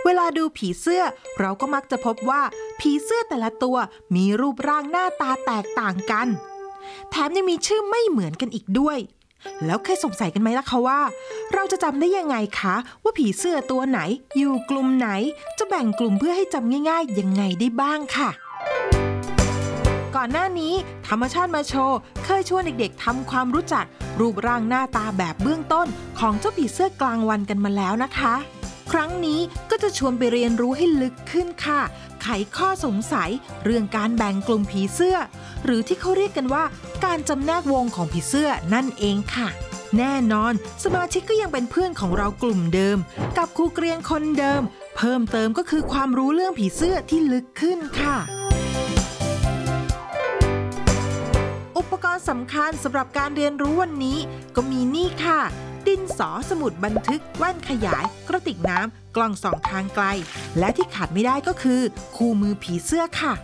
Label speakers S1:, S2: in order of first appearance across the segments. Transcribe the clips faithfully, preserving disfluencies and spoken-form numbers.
S1: เวลาดูผีเสื้อเราก็มักจะพบว่าผีเสื้อแต่ละตัวมีรูปร่างหน้าตาแตกต่างกันแถมยังมีชื่อไม่เหมือนกันอีกด้วยแล้วเคยสงสัยกันไหมล่ะคะว่าเราจะจำได้ยังไงคะว่าผีเสื้อตัวไหนอยู่กลุ่มไหนจะแบ่งกลุ่มเพื่อให้จำง่ายๆยังไงได้บ้างค่ะก่อนหน้านี้ธรรมชาติมาโชว์เคยชวนเด็กๆทำความรู้จักรูปร่างหน้าตาแบบเบื้องต้นของเจ้าผีเสื้อกลางวันกันมาแล้วนะคะครั้งนี้ก็จะชวนไปเรียนรู้ให้ลึกขึ้นค่ะไขข้อสงสัยเรื่องการแบ่งกลุ่มผีเสื้อหรือที่เขาเรียกกันว่าการจำแนกวงของผีเสื้อนั่นเองค่ะแน่นอนสมาชิกก็ยังเป็นเพื่อนของเรากลุ่มเดิมกับครูเกรียงคนเดิมเพิ่มเติมก็คือความรู้เรื่องผีเสื้อที่ลึกขึ้นค่ะอุปกรณ์สำคัญสำหรับการเรียนรู้วันนี้ก็มีนี่ค่ะดินสอสมุดบันทึกแว่นขยายกระติกน้ำกล้องส่องทางไกลและที่ขาดไม่ได้ก็คือคู่มือผีเสื้อค่ะ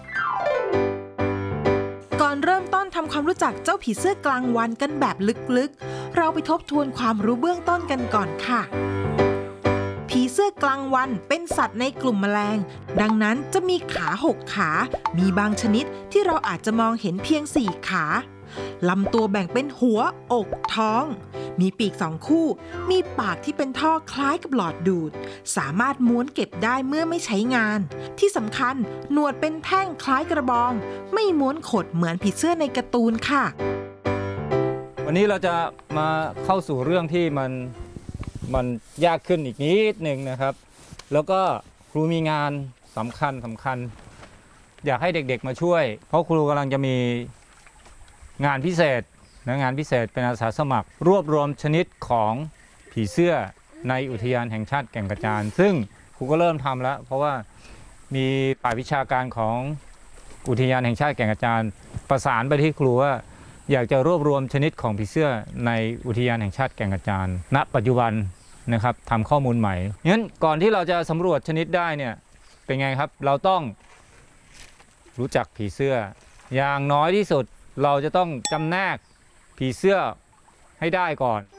S1: ก่อนเริ่มต้นทำความรู้จักเจ้าผีเสื้อกลางวันกันแบบลึกๆเราไปทบทวนความรู้เบื้องต้นกันก่อนค่ะผีเสื้อกลางวันเป็นสัตว์ในกลุ่มแมลงดังนั้นจะมีขาหกขามีบางชนิดที่เราอาจจะมองเห็นเพียงสี่ขาลำตัวแบ่งเป็นหัวอกท้องมีปีกสองคู่มีปากที่เป็นท่อคล้ายกับหลอดดูดสามารถม้วนเก็บได้เมื่อไม่ใช้งานที่สำคัญหนวดเป็นแท่งคล้ายกระบองไม่ม้วนขดเหมือนผีเสื้อในการ์ตูนค่ะ
S2: วันนี้เราจะมาเข้าสู่เรื่องที่มันมันยากขึ้นอีกนิดหนึ่งนะครับแล้วก็ครูมีงานสำคัญสำคัญอยากให้เด็กๆมาช่วยเพราะครูกำลังจะมีงานพิเศษนะงานพิเศษเป็นอาสาสมัครรวบรวมชนิดของผีเสื้อในอุทยานแห่งชาติแก่งกระจานซึ่งครูก็เริ่มทำแล้วเพราะว่ามีฝ่ายวิชาการของอุทยานแห่งชาติแก่งกระจานประสานไปที่ครูว่าอยากจะรวบรวมชนิดของผีเสื้อในอุทยานแห่งชาติแก่งกระจานณปัจจุบันนะครับทำข้อมูลใหม่งั้นก่อนที่เราจะสำรวจชนิดได้เนี่ยเป็นไงครับเราต้องรู้จักผีเสื้ออย่างน้อยที่สุดเราจะต้องจำแนกผีเสื้อให้ได้ก่อน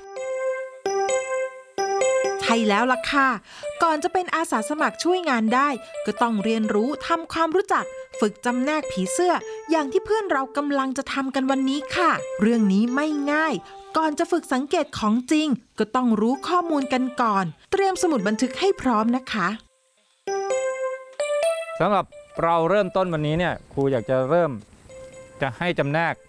S1: ใช่แล้วล่ะค่ะก่อนจะเป็นอาสาสมัครช่วยงานได้ก็ต้องเรียนรู้ทำความรู้จักฝึกจำแนกผีเสื้ออย่างที่เพื่อนเรากำลังจะทำกันวันนี้ค่ะเรื่องนี้ไม่ง่ายก่อนจะฝึกสังเกตของจริงก็ต้องรู้ข้อมูลกันก่อนเตรียมสมุดบันทึกให้พร้อมนะคะ
S2: สำหรับเราเริ่มต้นวันนี้เนี่ยครูอยากจะเริ่มจะให้จำแนก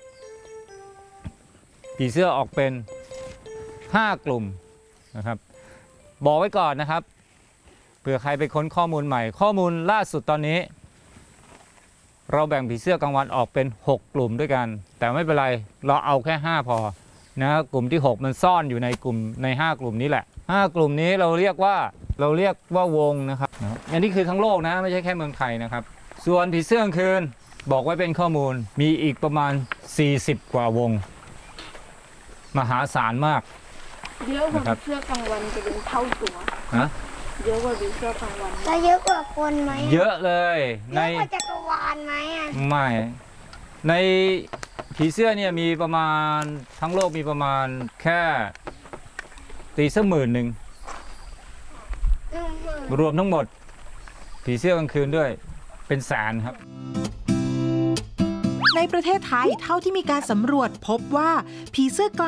S2: ผีเสื้อออกเป็นห้ากลุ่มนะครับบอกไว้ก่อนนะครับเผื่อใครไปค้นข้อมูลใหม่ข้อมูลล่าสุดตอนนี้เราแบ่งผีเสื้อกลางวันออกเป็นหกกลุ่มด้วยกันแต่ไม่เป็นไรเราเอาแค่ห้าพอนะกลุ่มที่หกมันซ่อนอยู่ในกลุ่มในห้ากลุ่มนี้แหละห้ากลุ่มนี้เราเรียกว่าเราเรียกว่าวงนะครับอันนี้คือทั้งโลกนะไม่ใช่แค่เมืองไทยนะครับส่วนผีเสื้อกลางคืนบอกไว้เป็นข้อมูลมีอีกประมาณสี่สิบกว่าวงมหาศาลมาก
S3: เยอะกว่าผีเสื้อกลางวันจะเป็นเท่าตัว
S2: ฮะ
S3: เยอะกว่าผีเสื้อกลางวัน
S4: จะเยอะกว่าคนไหม
S2: เยอะเลย
S4: ในเยอะกว่าจักรวาลไหมอ่ะ
S2: ไม่ในผีเสื้อเนี่ยมีประมาณทั้งโลกมีประมาณแค่ตีสักหมื่นหนึ่งรวมทั้งหมดผีเสื้อกลางคืนด้วยเป็นแสนครับ
S1: ในประเทศไทยเท่าที่มีการสำรวจพบว่าผีเสื้อกลาง